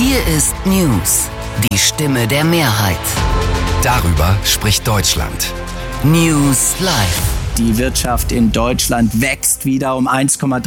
Hier ist News, die Stimme der Mehrheit. Darüber spricht Deutschland. News Live. Die Wirtschaft in Deutschland wächst wieder um 1,3